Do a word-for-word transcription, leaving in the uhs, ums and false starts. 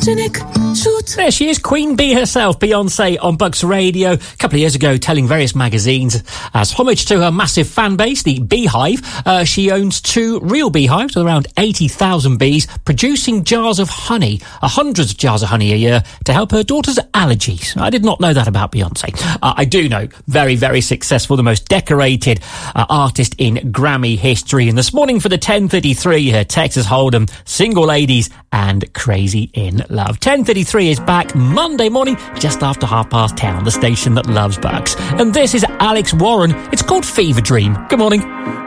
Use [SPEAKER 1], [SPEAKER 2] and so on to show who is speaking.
[SPEAKER 1] photogenic shoot.
[SPEAKER 2] There she is, Queen Bee herself, Beyonce, on Bucks Radio a couple of years ago, telling various magazines as homage to her massive fan base, the Beehive. Uh, she owns two real beehives with around eighty thousand bees, producing jars of honey, uh, hundreds of jars of honey a year to help her daughter's allergies. I did not know that about Beyonce. Uh, I do know, very, very successful, the most decorated uh, artist in Grammy history. And this morning for the ten thirty-three, her Texas Hold'em, Single Ladies and Crazy in Love. ten thirty-three is back Monday morning, just after half past ten on the station that loves Bucks. And this is Alex Warren. It's called Fever Dream. Good morning.